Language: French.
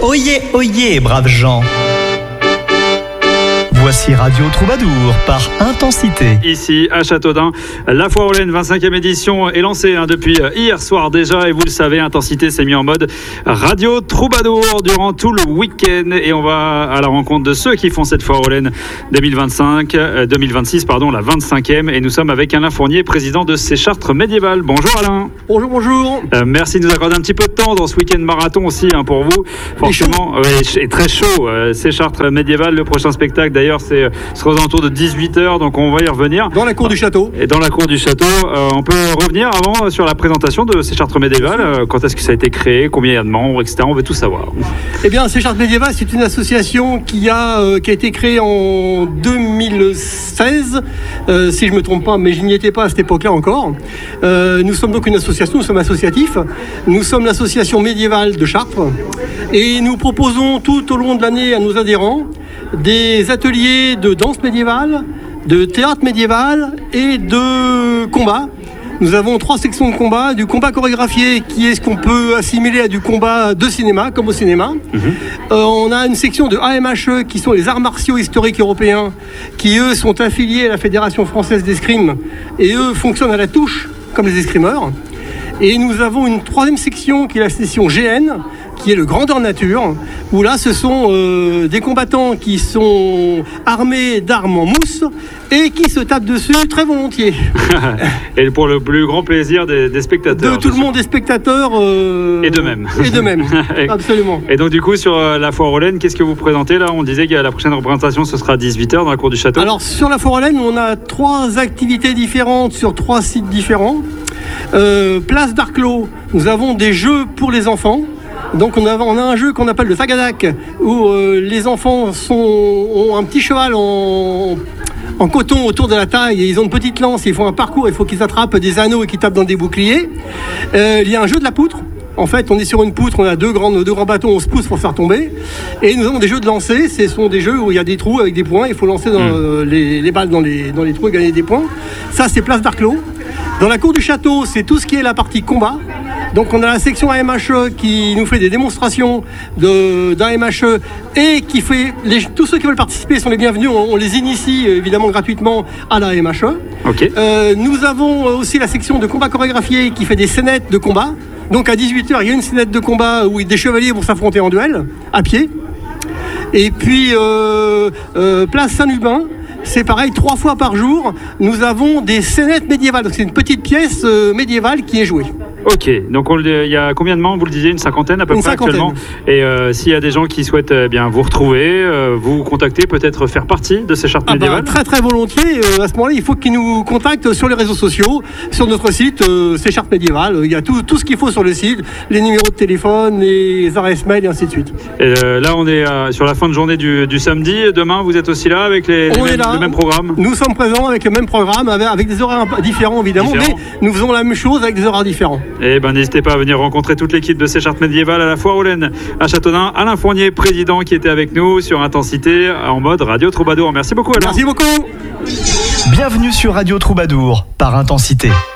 Oyez, oyez, braves gens. Voici Radio Troubadour par Intensité. Ici à Châteaudun, la Foire aux Laines 25e édition est lancée depuis hier soir déjà, et vous le savez, Intensité s'est mis en mode Radio Troubadour durant tout le week-end, et on va à la rencontre de ceux qui font cette Foire aux Laines 2026, la 25e, et nous sommes avec Alain Fournier, président de Séchartres Médiéval. Bonjour Alain. Bonjour, bonjour. Merci de nous accorder un petit peu de temps dans ce week-end marathon aussi pour vous. Forcément, et très chaud. Séchartres Médiéval, le prochain spectacle d'ailleurs c'est aux alentours de 18h, donc on va y revenir. Dans la cour du château. Et dans la cour du château, on peut revenir avant sur la présentation de Séchartres Médiéval. Quand est-ce que ça a été créé, combien il y a de membres, etc. On veut tout savoir. Eh bien, Séchartres Médiéval, c'est une association qui a été créée en 2016, si je ne me trompe pas, mais je n'y étais pas à cette époque-là encore. Nous sommes donc une association, nous sommes associatifs. Nous sommes l'association médiévale de Chartres et nous proposons tout au long de l'année à nos adhérents des ateliers de danse médiévale, de théâtre médiéval et de combat. Nous avons 3 sections de combat, du combat chorégraphié qui est ce qu'on peut assimiler à du combat de cinéma, comme au cinéma. On a une section de AMHE qui sont les arts martiaux historiques européens, qui eux sont affiliés à la Fédération française d'escrime et eux fonctionnent à la touche comme les escrimeurs. Et nous avons une 3e section qui est la section GN, qui est le grandeur nature, où là ce sont des combattants qui sont armés d'armes en mousse et qui se tapent dessus très volontiers. Et pour le plus grand plaisir des spectateurs. De tout le monde, des spectateurs. Et d'eux-mêmes. Et d'eux-mêmes, absolument. Et donc du coup sur la Foire aux Laines, qu'est-ce que vous présentez là? On disait que la prochaine représentation ce sera à 18h dans la cour du château. Alors sur la Foire aux Laines, on a 3 activités différentes sur 3 sites différents. Place d'Arclos, nous avons des jeux pour les enfants. Donc on a un jeu qu'on appelle le Tagadak, où les enfants ont un petit cheval en coton autour de la taille et ils ont une petite lance, ils font un parcours, il faut qu'ils attrapent des anneaux et qu'ils tapent dans des boucliers. Il y a un jeu de la poutre. En fait, on est sur une poutre, on a deux grands bâtons, on se pousse pour faire tomber. Et nous avons des jeux de lancer, ce sont des jeux où il y a des trous avec des points, il faut lancer les balles dans les trous et gagner des points. Ça, c'est Place d'Arclos. Dans la cour du château, c'est tout ce qui est la partie combat. Donc on a la section AMHE qui nous fait des démonstrations d'AMHE et qui fait... tous ceux qui veulent participer sont les bienvenus, on les initie évidemment gratuitement à la AMHE. Okay. Nous avons aussi la section de combat chorégraphié qui fait des scénettes de combat. Donc à 18h, il y a une scénette de combat où des chevaliers vont s'affronter en duel, à pied. Et puis Place Saint-Lubin, c'est pareil, 3 fois par jour, nous avons des scénettes médiévales. Donc c'est une petite pièce médiévale qui est jouée. Ok, donc il y a combien de membres, vous le disiez, une cinquantaine à peu près actuellement. Et s'il y a des gens qui souhaitent vous retrouver, vous contacter, peut-être faire partie de Séchartres Médiéval. Très très volontiers. À ce moment-là, il faut qu'ils nous contactent sur les réseaux sociaux, sur notre site Séchartres Médiéval. Il y a tout ce qu'il faut sur le site, les numéros de téléphone, les adresses mail et ainsi de suite. Et là, on est sur la fin de journée du samedi. Demain, vous êtes aussi là avec le même programme. Nous sommes présents avec le même programme, avec des horaires différents évidemment, mais nous faisons la même chose avec des horaires différents. Et n'hésitez pas à venir rencontrer toute l'équipe de Séchartres Médiéval à la Foire aux Laines à Châteaudun. Alain Fournier, président, qui était avec nous sur Intensité en mode Radio Troubadour. Merci beaucoup Alain. Merci beaucoup. Bienvenue sur Radio Troubadour par Intensité.